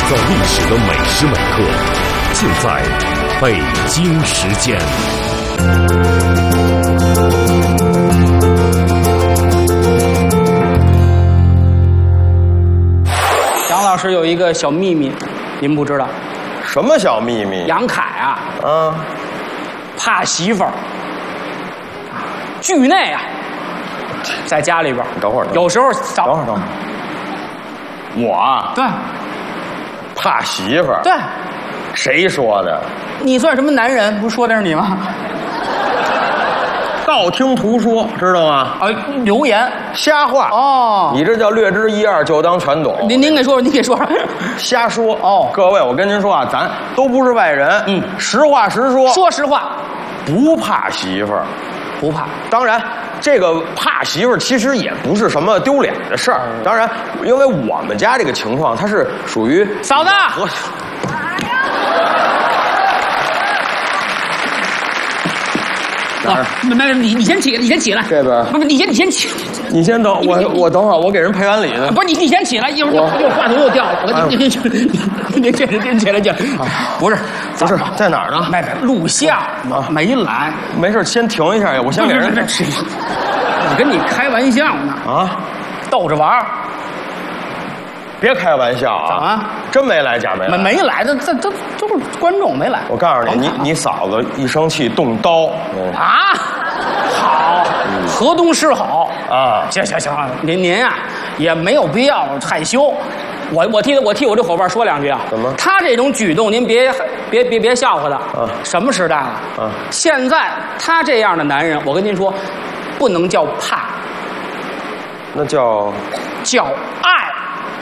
造历史的每时每刻，尽在北京时间。 杨老师有一个小秘密，您不知道。 什么小秘密？ 杨凯啊，怕媳妇儿，惧内啊，在家里边。 等会儿， 有时候等会儿。我啊， 对， 怕媳妇儿。 对， 谁说的？ 你算什么男人？不是说的是你吗？ 道听途说，知道吗？ 流言， 瞎话。 哦， 你这叫略知一二，就当全懂。 您给说说，您给说说。 瞎说哦， 各位，我跟您说啊，咱都不是外人，实话实说。 说实话， 不怕媳妇儿， 不怕。 当然，这个怕媳妇儿其实也不是什么丢脸的事儿。当然，因为我们家这个情况，它是属于嫂子。没，你先起来，你先起来。 这边不是你先起， 你先等我等会儿，我给人赔完礼呢。 不是你先起来，一会儿又话筒又掉了。您起来，不是在哪儿呢？ 录像没来， 没事，先停一下呀，我先给人。 我跟你开玩笑呢啊， 逗着玩儿。 别开玩笑啊！真没来，假没来？ 没来，这都是观众没来。 我告诉你，你嫂子一生气动刀啊！好，河东狮吼啊！ 行，您啊也没有必要害羞。我替我这伙伴说两句啊。 怎么？ 他这种举动，您别笑话他。什么时代了？现在他这样的男人，我跟您说，不能叫怕， 那叫爱。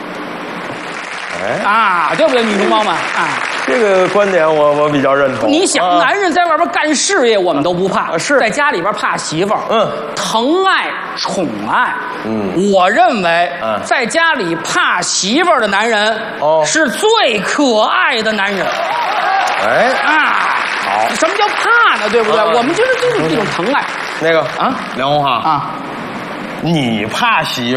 对不对，女同胞们？ 这个观点我比较认同。 你想，男人在外边干事业，我们都不怕， 是在家里边怕媳妇儿。疼爱、宠爱。我认为，在家里怕媳妇儿的男人，是最可爱的男人。好，什么叫怕呢？对不对？我们就是这种疼爱。 那个梁红哈你怕媳